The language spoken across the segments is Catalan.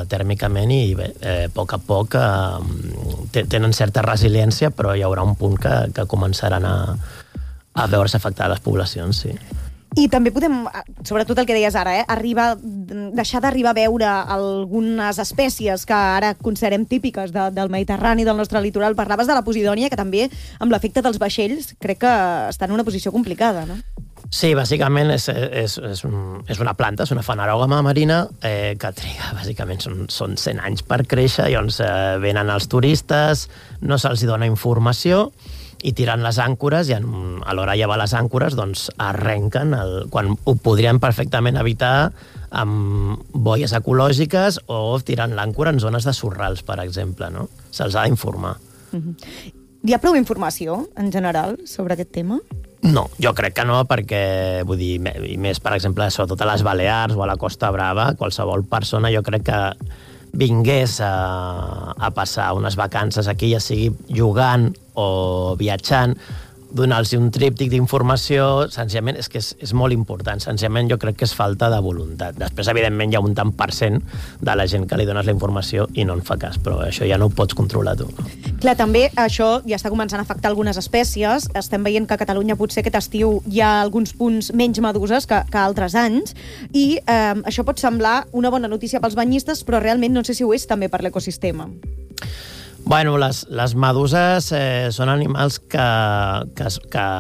tèrmicament i bé, a poc tenen certa resiliència, però hi haurà un punt que començaran a veure-se afectades les poblacions, sí. I també podem, sobretot el que deies ara, deixar d'arribar a veure algunes espècies que ara considerem típiques del Mediterrani, del nostre litoral. Parlaves de la posidònia, que també, amb l'efecte dels vaixells, crec que està en una posició complicada, no? Sí, bàsicament és una planta, és una fanerògama marina que triga, bàsicament, són 100 anys per créixer, i llavors venen els turistes, no se'ls dona informació, i tirant les àncores, i a l'hora de llevar les àncores, doncs arrenquen, quan ho podrien perfectament evitar amb boies ecològiques o tirant l'àncora en zones de sorrals, per exemple, no? Se'ls ha d'informar. Hi ha prou informació, en general, sobre aquest tema? No, jo crec que no, perquè, vull dir, i més, per exemple, sobretot a les Balears o a la Costa Brava, qualsevol persona, jo crec que vingués a passar unes vacances aquí, ja sigui jugant o viatjant, donar-los un tríptic d'informació, senzillament, és que és molt important. Senzillament jo crec que és falta de voluntat. Després, evidentment, hi ha un tant per cent de la gent que li dones la informació i no en fa cas, però això ja no ho pots controlar tu. Clar, també això ja està començant a afectar algunes espècies. Estem veient que a Catalunya potser aquest estiu hi ha alguns punts menys meduses que altres anys, i això pot semblar una bona notícia pels banyistes, però realment no sé si ho és també per l'ecosistema. Bueno, les meduses són animals que es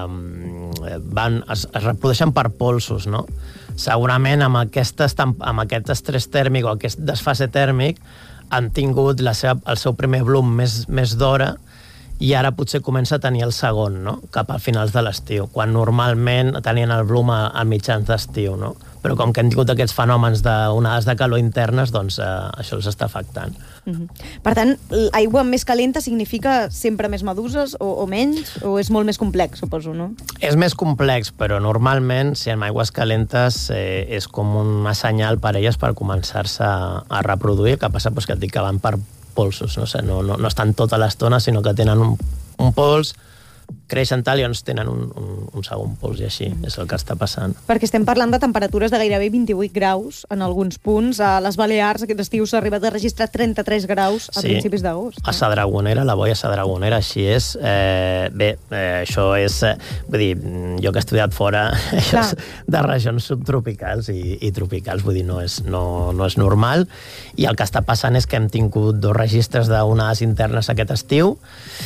reprodueixen per polsos, no? Segurament amb aquest estrès tèrmic o aquest desfase tèrmic han tingut el seu primer bloom més d'hora, i ara potser comença a tenir el segon, no? Cap a finals de l'estiu, quan normalment tenien el bloom a mitjans d'estiu, no? Però com que hem tingut aquests fenòmens d'onades de calor internes, doncs això els està afectant. Per tant, aigua més calenta significa sempre més meduses o menys? O és molt més complex, suposo, no? És més complex, però normalment, si amb aigües calentes, és com un senyal per elles per començar-se a reproduir. El que passa és que et dic que van per polsos, no estan tota l'estona, sinó que tenen un pols, creixen tal, i llavors tenen un segon pols, i així és el que està passant. Perquè estem parlant de temperatures de gairebé 28 graus en alguns punts. A les Balears aquest estiu s'ha arribat a registrar 33 graus a principis d'agost. A Sadragonera, la boia Sadragonera, així és. Bé, això és... Vull dir, jo que he estudiat fora, això és de regions subtropicals i tropicals, vull dir, no és normal. I el que està passant és que hem tingut 2 registres d'onades internes aquest estiu,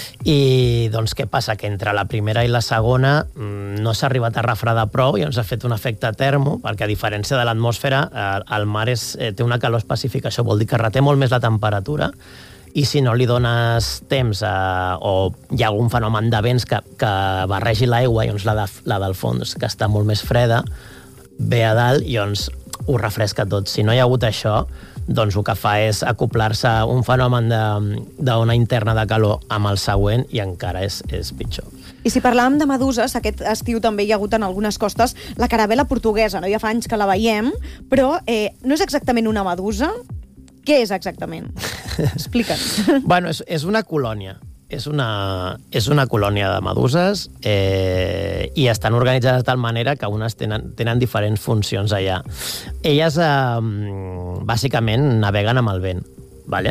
i doncs què passa? Que entre la primera i la segona no s'ha arribat a refredar prou, i ens ha fet un efecte termo, perquè a diferència de l'atmosfera, el mar té una calor específica. Això vol dir que reté molt més la temperatura, i si no li dones temps o hi ha algun fenomen de vents que barregi l'aigua, i doncs la del fons, que està molt més freda, ve a dalt i doncs ho refresca tot. Si no hi ha hagut això, doncs el que fa és acoplar-se a un fenomen d'ona interna de calor amb el següent, i encara és pitjor. I si parlàvem de meduses, aquest estiu també hi ha hagut en algunes costes la carabela portuguesa, no? Ja fa anys que la veiem, però no és exactament una medusa. Què és exactament? Explica'ns. Bueno, és una colònia. És una colònia de meduses, i estan organitzades de tal manera que unes tenen diferents funcions allà. Elles bàsicament naveguen amb el vent, vale?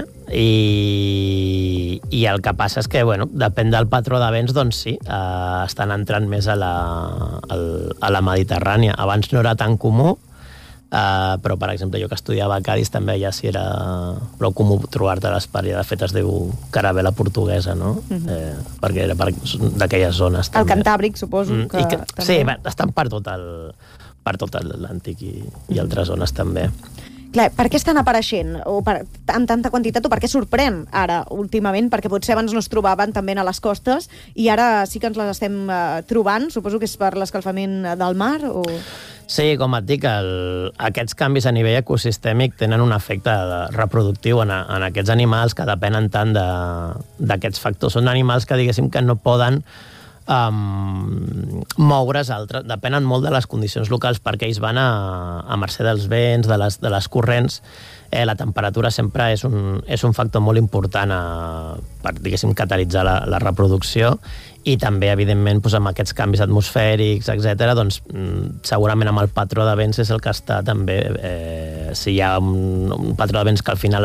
I el que passa és que, bueno, depèn del patró de vents, doncs sí, estan entrant més a la Mediterrània. Abans no era tan comú, però, per exemple, jo que estudiava a Cádiz també ja sí era prou comú trobar-te l'espai. De fet, es diu carabela portuguesa, no? Perquè era d'aquelles zones. El Cantàbric, suposo. Sí, estan per tot l'Atlàntic i altres zones també. Clar, per què estan apareixent amb tanta quantitat, o per què sorprèn ara últimament? Perquè potser abans no es trobaven també a les costes i ara sí que ens les estem trobant. Suposo que és per l'escalfament del mar o... Sí, com et dic, aquests canvis a nivell ecosistèmic tenen un efecte reproductiu en aquests animals que depenen tant d'aquests factors. Són animals que, diguéssim, que no poden moure's altres, depenen molt de les condicions locals, perquè ells van a mercè dels vents, de les corrents. La temperatura sempre és un factor molt important per, diguéssim, catalitzar la reproducció, i també, evidentment, amb aquests canvis atmosfèrics, etc., doncs segurament amb el patró de vents és el que està també... Si hi ha un patró de vents que al final